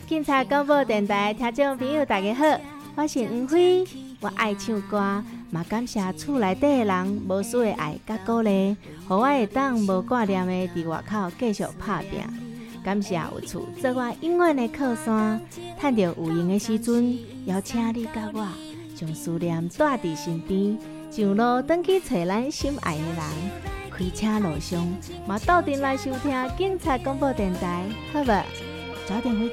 警察广播电台听众朋友大家好，我是黄飞，我爱唱歌，嘛感谢厝内底的人无私的爱甲鼓励，互我会当无挂念的伫外口继续打拼。感谢有厝做我永远的靠山，趁着有闲的时阵，邀请你甲我，将思念带伫身边，上路转去找咱心爱的人。开车路上，嘛斗阵来收听警察广播电台，好无？早点回